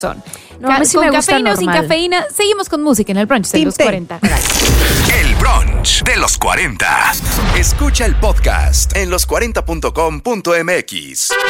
No, a mí sí con me gusta cafeína o sin normal. cafeína, seguimos con música en el brunch de Team los T. 40. El brunch de los 40. Escucha el podcast en los40.com.mx.